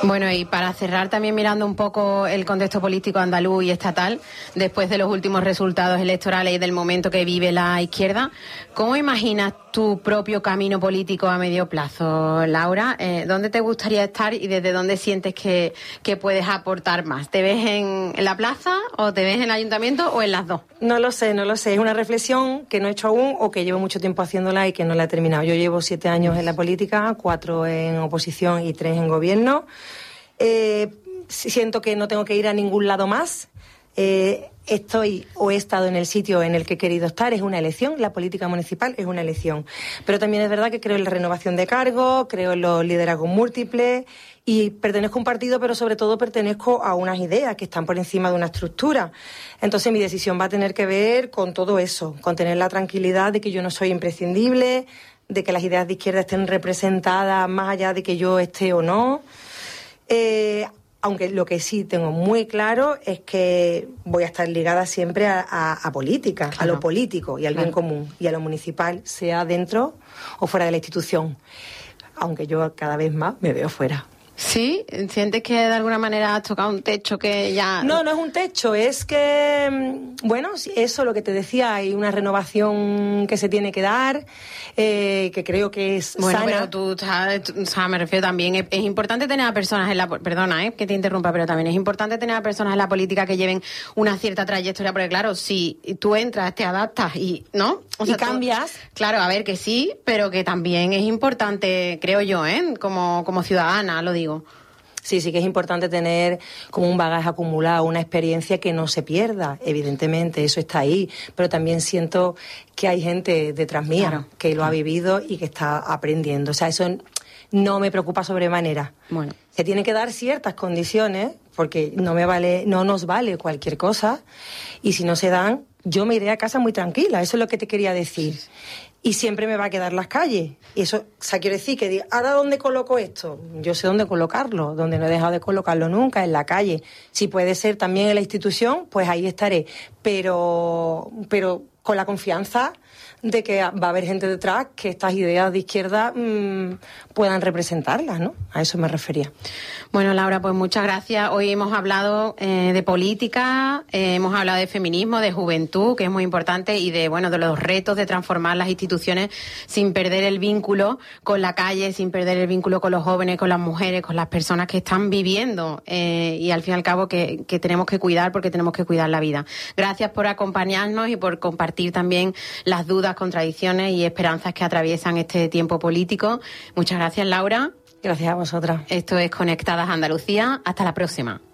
Bueno, y para cerrar también mirando un poco el contexto político andaluz y estatal, después de los últimos resultados electorales y del momento que vive la izquierda, ¿cómo imaginas tu propio camino político a medio plazo, Laura? ¿Dónde te gustaría estar y desde dónde sientes que puedes aportar más? ¿Te ves en la plaza o te ves en el ayuntamiento o en las dos? No lo sé. Es una reflexión que no he hecho aún o que llevo mucho tiempo haciéndola y que no la he terminado. Yo llevo 7 años en la política, 4 en oposición y 3 en gobierno. Siento que no tengo que ir a ningún lado más. Estoy o he estado en el sitio en el que he querido estar. Es una elección, la política municipal es una elección. Pero también es verdad que creo en la renovación de cargos, creo en los liderazgos múltiples y pertenezco a un partido, pero sobre todo pertenezco a unas ideas que están por encima de una estructura. Entonces mi decisión va a tener que ver con todo eso, con tener la tranquilidad de que yo no soy imprescindible, de que las ideas de izquierda estén representadas más allá de que yo esté o no. Aunque lo que sí tengo muy claro es que voy a estar ligada siempre a política, claro, a lo político y al bien común y a lo municipal, sea dentro o fuera de la institución. Aunque yo cada vez más me veo fuera. ¿Sí? ¿Sientes que de alguna manera has tocado un techo que ya...? No es un techo, es que, bueno, eso lo que te decía, hay una renovación que se tiene que dar, que creo que es bueno, sana. Pero tú, o sea, me refiero también, es importante tener a personas en la... Perdona, que te interrumpa, pero también es importante tener a personas en la política que lleven una cierta trayectoria, porque claro, si tú entras, te adaptas y, ¿no? O sea, y cambias. Claro, a ver, que sí, pero que también es importante, creo yo, como ciudadana, lo digo. Sí que es importante tener como un bagaje acumulado, una experiencia que no se pierda, evidentemente, eso está ahí, pero también siento que hay gente detrás mía, claro, que lo ha vivido y que está aprendiendo, o sea, eso no me preocupa sobremanera. Bueno. Se tienen que dar ciertas condiciones, porque no nos vale cualquier cosa, y si no se dan, yo me iré a casa muy tranquila, eso es lo que te quería decir. Sí. Y siempre me va a quedar las calles. Y eso, o sea, quiero decir que ¿ahora dónde coloco esto? Yo sé dónde colocarlo, donde no he dejado de colocarlo nunca, en la calle. Si puede ser también en la institución, pues ahí estaré. Pero con la confianza de que va a haber gente detrás que estas ideas de izquierda puedan representarlas, ¿no? A eso me refería. Bueno, Laura, pues muchas gracias. Hoy hemos hablado de política, hemos hablado de feminismo, de juventud, que es muy importante, y de los retos de transformar las instituciones sin perder el vínculo con la calle, sin perder el vínculo con los jóvenes, con las mujeres, con las personas que están viviendo y al fin y al cabo que tenemos que cuidar porque tenemos que cuidar la vida. Gracias por acompañarnos y por compartir también las dudas, contradicciones y esperanzas que atraviesan este tiempo político. Muchas gracias, Laura. Gracias a vosotras. Esto es Conectadas Andalucía. Hasta la próxima.